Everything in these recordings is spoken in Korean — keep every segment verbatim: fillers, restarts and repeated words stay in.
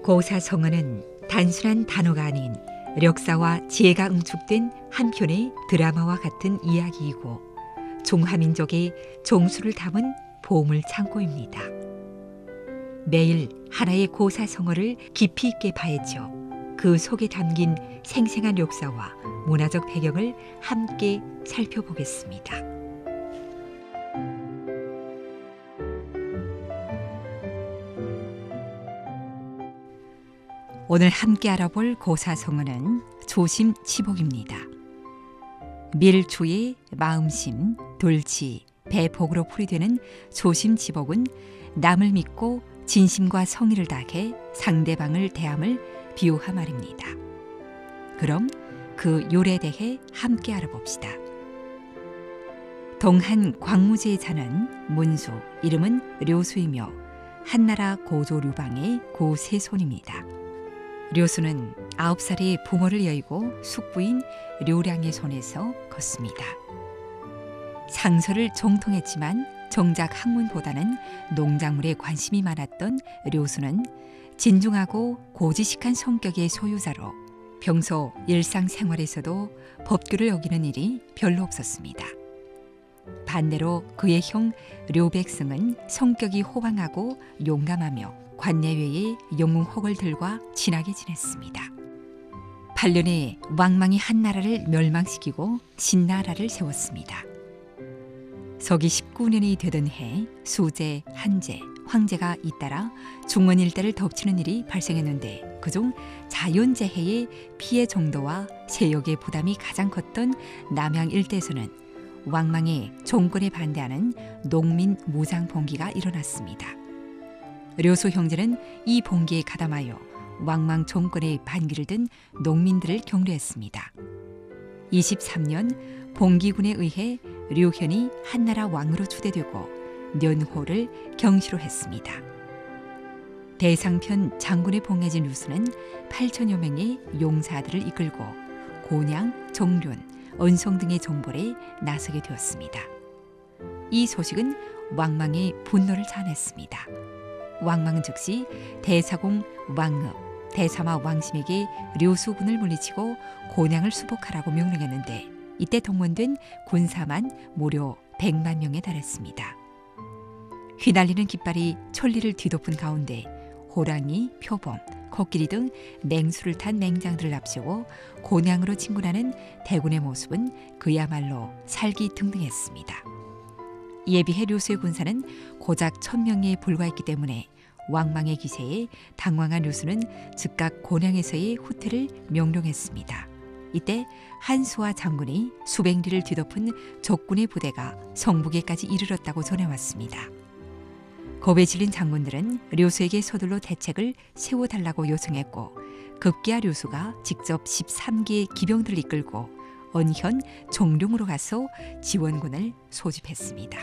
고사성어는 단순한 단어가 아닌 력사와 지혜가 응축된 한 편의 드라마와 같은 이야기이고 중화민족의 종수를 담은 보물 창고입니다. 매일 하나의 고사성어를 깊이 있게 파헤쳐 그 속에 담긴 생생한 역사와 문화적 배경을 함께 살펴보겠습니다. 오늘 함께 알아볼 고사성어는 조심치복입니다. 밀주의 마음심, 돌치, 배복으로 풀이되는 조심치복은 남을 믿고 진심과 성의를 다해 상대방을 대함을 비유한 말입니다. 그럼 그 요래에 대해 함께 알아봅시다. 동한 광무제에 사는 문수, 이름은 료수이며 한나라 고조 류방의 고세손입니다. 료수는 아홉 살에 부모를 여의고 숙부인 료량의 손에서 컸습니다. 상서를 정통했지만 정작 학문보다는 농작물에 관심이 많았던 료수는 진중하고 고지식한 성격의 소유자로 평소 일상생활에서도 법규를 어기는 일이 별로 없었습니다. 반대로 그의 형 료백성은 성격이 호방하고 용감하며 관내외의 영웅호걸들과 친하게 지냈습니다. 팔 년에 왕망이 한나라를 멸망시키고 신나라를 세웠습니다. 서기 십구 년이 되던 해 수제, 한제, 황제가 잇따라 중원 일대를 덮치는 일이 발생했는데 그중 자연재해의 피해 정도와 세역의 부담이 가장 컸던 남양 일대에서는 왕망의 종권에 반대하는 농민 무장 봉기가 일어났습니다. 료수 형제는 이 봉기에 가담하여 왕망 종권의 반기를 든 농민들을 격려했습니다. 이십삼 년 봉기군에 의해 료현이 한나라 왕으로 추대되고 년호를 경시로 했습니다. 대상편 장군에 봉해진 류수는 팔천여 명의 용사들을 이끌고 곤양, 정륜, 언성 등의 정벌에 나서게 되었습니다. 이 소식은 왕망의 분노를 자아냈습니다. 왕망은 즉시 대사공 왕읍, 대사마 왕심에게 료수군을 물리치고 곤양을 수복하라고 명령했는데 이때 동원된 군사만 무려 백만 명에 달했습니다. 휘날리는 깃발이 천리를 뒤덮은 가운데 호랑이, 표범, 코끼리 등 맹수를 탄 맹장들을 앞세워 곤양으로 진군하는 대군의 모습은 그야말로 살기등등했습니다. 이에 비해 료수의 군사는 고작 천 명에 불과했기 때문에 왕망의 기세에 당황한 료수는 즉각 곤양에서의 후퇴를 명령했습니다. 이때 한수와 장군이 수백 리를 뒤덮은 적군의 부대가 성북에까지 이르렀다고 전해왔습니다. 겁에 질린 장군들은 료수에게 서둘러 대책을 세워달라고 요청했고 급기야 료수가 직접 십삼 기의 기병들을 이끌고 언현 종룡으로 가서 지원군을 소집했습니다.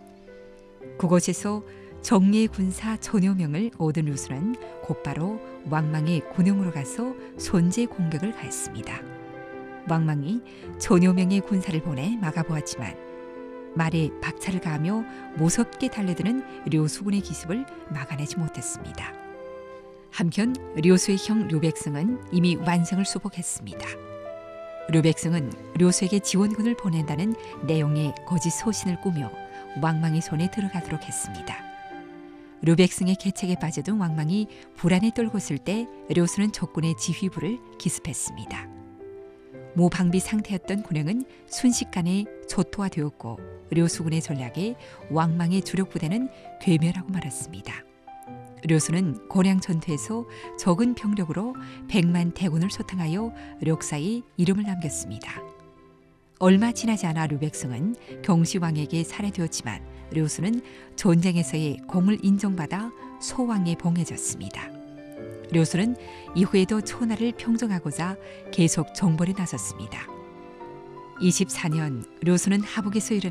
그곳에서 정예 군사 천여 명을 얻은 료수는 곧바로 왕망의 군용으로 가서 손제 공격을 가했습니다. 왕망이 천여 명의 군사를 보내 막아보았지만 말에 박차를 가하며 무섭게 달려드는 료수군의 기습을 막아내지 못했습니다. 한편 료수의 형 료백성은 이미 완성을 수복했습니다. 료백성은 료수에게 지원군을 보낸다는 내용의 거짓 소신을 꾸며 왕망의 손에 들어가도록 했습니다. 료백성의 계책에 빠져든 왕망이 불안에 떨고 있을 때 료수는 적군의 지휘부를 기습했습니다. 무방비 상태였던 군영은 순식간에 초토화되었고 료수군의 전략에 왕망의 주력 부대는 괴멸하고 말았습니다. 료수는 곤양 전투에서 적은 병력으로 백만 대군을 소탕하여 력사의 이름을 남겼습니다. 얼마 지나지 않아 료백성은 경시왕에게 살해되었지만 료수는 전쟁에서의 공을 인정받아 소왕에 봉해졌습니다. 료수는 이후에도 초나를 평정하고자 계속 정벌에 나섰습니다. 이십사 년 료수는 하북에서 일어난